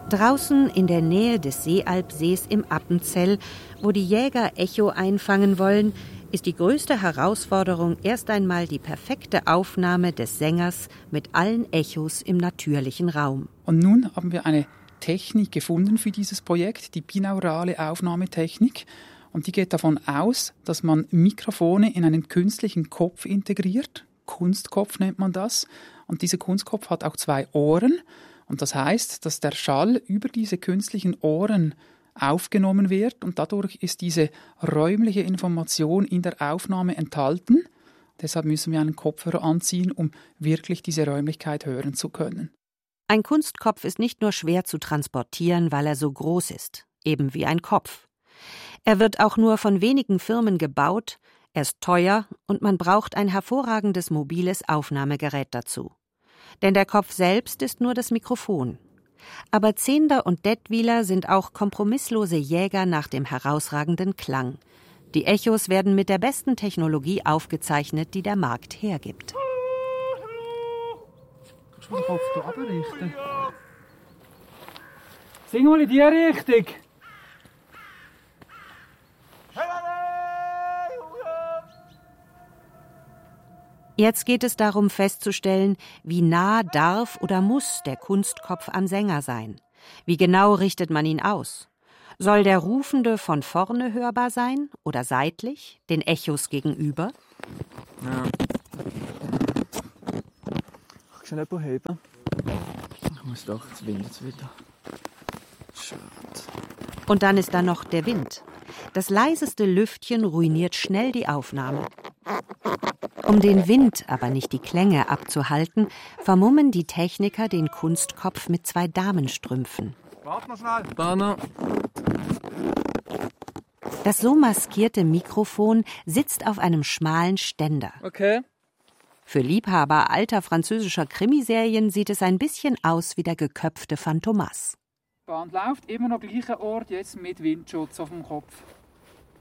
Draußen in der Nähe des Seealpsees im Appenzell, wo die Jäger Echo einfangen wollen, ist die größte Herausforderung erst einmal die perfekte Aufnahme des Sängers mit allen Echos im natürlichen Raum. Und nun haben wir eine Technik gefunden für dieses Projekt, die binaurale Aufnahmetechnik. Und die geht davon aus, dass man Mikrofone in einen künstlichen Kopf integriert. Kunstkopf nennt man das. Und dieser Kunstkopf hat auch 2 Ohren. Und das heißt, dass der Schall über diese künstlichen Ohren aufgenommen wird und dadurch ist diese räumliche Information in der Aufnahme enthalten. Deshalb müssen wir einen Kopfhörer anziehen, um wirklich diese Räumlichkeit hören zu können. Ein Kunstkopf ist nicht nur schwer zu transportieren, weil er so groß ist, eben wie ein Kopf. Er wird auch nur von wenigen Firmen gebaut, er ist teuer und man braucht ein hervorragendes mobiles Aufnahmegerät dazu. Denn der Kopf selbst ist nur das Mikrofon. Aber Zehnder und Dettwiler sind auch kompromisslose Jäger nach dem herausragenden Klang. Die Echos werden mit der besten Technologie aufgezeichnet, die der Markt hergibt. Kannst du den Kopf hier runterrichten? Sing mal in die Richtung. Jetzt geht es darum festzustellen, wie nah darf oder muss der Kunstkopf am Sänger sein. Wie genau richtet man ihn aus? Soll der Rufende von vorne hörbar sein oder seitlich, den Echos gegenüber? Ja. Kannst du nicht heben? Ich muss doch, jetzt windet es wieder. Schade. Und dann ist da noch der Wind. Das leiseste Lüftchen ruiniert schnell die Aufnahme. Um den Wind, aber nicht die Klänge abzuhalten, vermummen die Techniker den Kunstkopf mit 2 Damenstrümpfen. Warte mal schnell. Banner. Das so maskierte Mikrofon sitzt auf einem schmalen Ständer. Okay. Für Liebhaber alter französischer Krimiserien sieht es ein bisschen aus wie der geköpfte Phantomas. Die Bahn läuft immer noch gleicher Ort, jetzt mit Windschutz auf dem Kopf.